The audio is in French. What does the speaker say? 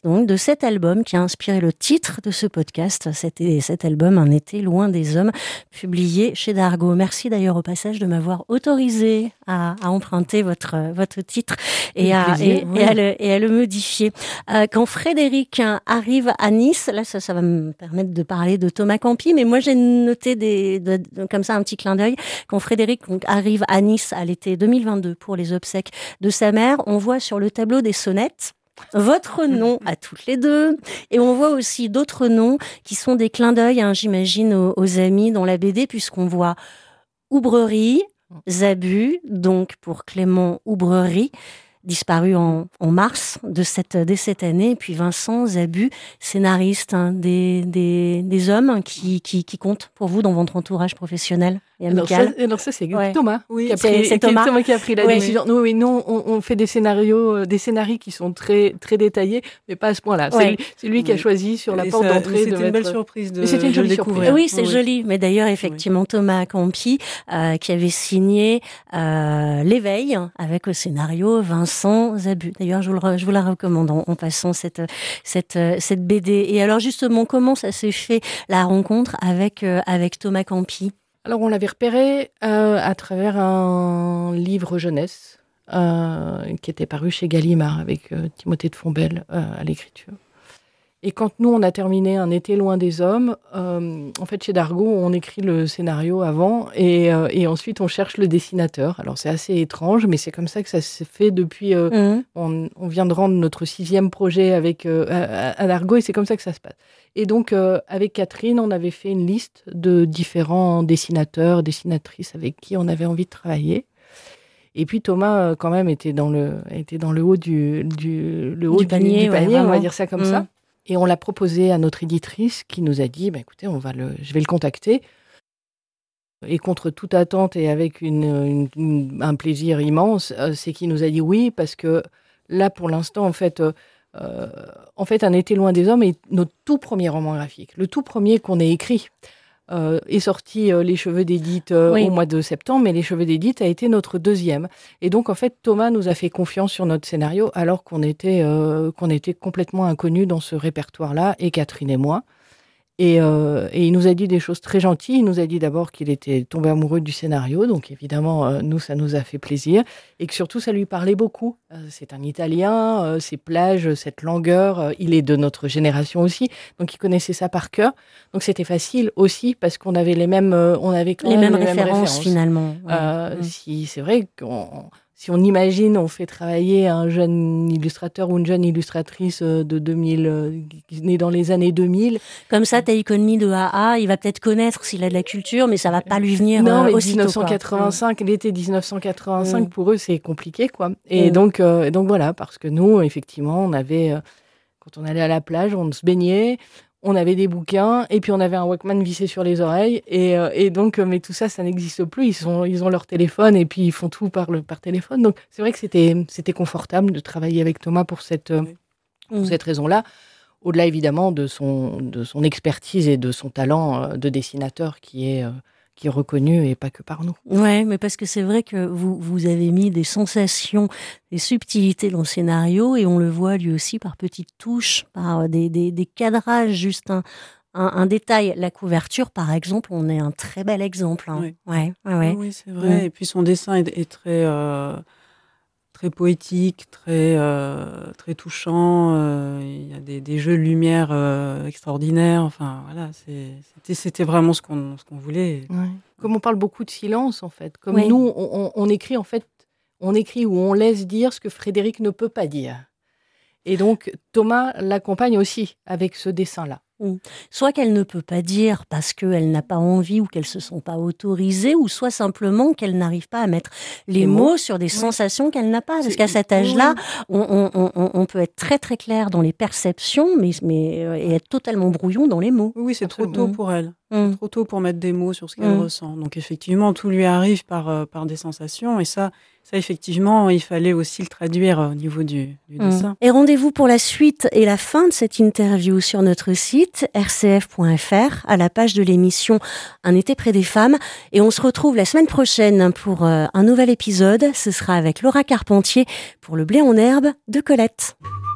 donc de cet album qui a inspiré le titre de ce podcast. C'était cet album, Un été loin des hommes, publié chez Dargaud. Merci d'ailleurs au passage de m'avoir autorisé à emprunter votre titre et à le modifier. Quand Frédéric arrive à Nice, là ça va me permettre de parler de Thomas Campi, mais moi j'ai noté comme ça un petit clin d'œil. Quand Frédéric arrive à Nice à l'été 2022 pour les obsèques de sa mère, on voit sur le tableau des sonnettes votre nom à toutes les deux, et on voit aussi d'autres noms qui sont des clins d'œil, j'imagine, aux amis dans la BD, puisqu'on voit Oubrerie, Zabu, donc pour Clément Oubrerie, disparu en mars de cette année, et puis Vincent Zabu, scénariste, des hommes qui comptent pour vous dans votre entourage professionnel et amical. Alors ça c'est Thomas, c'est Thomas qui a pris la décision. Nous, on fait des scénarios qui sont très très détaillés, mais pas à ce point-là. C'est lui qui a choisi sur la porte d'entrée. C'était une belle surprise de c'était une jolie découvrir. Oui, c'est joli. Mais d'ailleurs, effectivement, Thomas Campi, qui avait signé L'éveil avec au scénario Vincent Zabu. D'ailleurs, je vous la recommande en passant cette BD. Et alors justement, comment ça s'est fait la rencontre avec Thomas Campi? Alors, on l'avait repéré à travers un livre jeunesse qui était paru chez Gallimard avec Timothée de Fontbelle à l'écriture. Et quand nous, on a terminé Un été loin des hommes, en fait, chez Dargaud, on écrit le scénario avant et ensuite, on cherche le dessinateur. Alors, c'est assez étrange, mais c'est comme ça que ça s'est fait depuis... On vient de rendre notre 6e projet à Dargaud et c'est comme ça que ça se passe. Et donc, avec Catherine, on avait fait une liste de différents dessinateurs, dessinatrices avec qui on avait envie de travailler. Et puis Thomas, quand même, était dans le haut du panier, on va dire ça comme ça. Et on l'a proposé à notre éditrice qui nous a dit, écoutez, je vais le contacter. Et contre toute attente et avec un plaisir immense, c'est qu'il nous a dit oui, parce que là, pour l'instant, en fait, Un été loin des hommes est notre tout premier roman graphique, le tout premier qu'on ait écrit. Est sorti Les cheveux d'Édith au mois de septembre, mais Les cheveux d'Édith a été notre 2e. Et donc, en fait, Thomas nous a fait confiance sur notre scénario, alors qu'on était complètement inconnus dans ce répertoire-là, et Catherine et moi. Et il nous a dit des choses très gentilles. Il nous a dit d'abord qu'il était tombé amoureux du scénario, donc évidemment, nous, ça nous a fait plaisir. Et que surtout, ça lui parlait beaucoup. C'est un Italien, ces plages, cette langueur, il est de notre génération aussi, donc il connaissait ça par cœur. Donc c'était facile aussi, parce qu'on avait les mêmes références finalement. C'est vrai si on imagine, on fait travailler un jeune illustrateur ou une jeune illustratrice de 2000, née dans les années 2000. Comme ça, Take On Me de AA, il va peut-être connaître s'il a de la culture, mais ça va pas lui venir non, mais aussitôt. 1985, l'été 1985, pour eux, c'est compliqué, quoi. Et donc voilà, parce que nous, effectivement, on avait, quand on allait à la plage, on se baignait, on avait des bouquins, et puis on avait un Walkman vissé sur les oreilles, et donc, mais tout ça, ça n'existe plus. Ils ont leur téléphone, et puis ils font tout par téléphone. Donc, c'est vrai que c'était confortable de travailler avec Thomas pour cette raison-là. Au-delà, évidemment, de son expertise et de son talent de dessinateur qui est reconnu, et pas que par nous. Ouais, mais parce que c'est vrai que vous avez mis des sensations, des subtilités dans le scénario, et on le voit lui aussi par petites touches, par des cadrages, juste un détail. La couverture, par exemple, on est un très bel exemple. Oui, Oui, c'est vrai. Et puis son dessin est très très poétique, très touchant. Il y a des jeux de lumière extraordinaires. Enfin, voilà, c'était vraiment ce qu'on voulait. Ouais. Comme on parle beaucoup de silence, en fait. Comme nous, on écrit, en fait, on écrit ou on laisse dire ce que Frédéric ne peut pas dire. Et donc, Thomas l'accompagne aussi avec ce dessin-là. Soit qu'elle ne peut pas dire parce qu'elle n'a pas envie ou qu'elle ne se sent pas autorisée, ou soit simplement qu'elle n'arrive pas à mettre les mots sur des sensations qu'elle n'a pas. Parce qu'à cet âge-là, on peut être très très clair dans les perceptions, mais et être totalement brouillon dans les mots. Oui, c'est trop tôt pour elle. C'est trop tôt pour mettre des mots sur ce qu'elle ressent. Donc effectivement, tout lui arrive par des sensations, et ça, effectivement, il fallait aussi le traduire au niveau du dessin. Et rendez-vous pour la suite et la fin de cette interview sur notre site rcf.fr, à la page de l'émission Un été près des femmes. Et on se retrouve la semaine prochaine pour un nouvel épisode. Ce sera avec Laura Carpentier pour Le blé en herbe de Colette.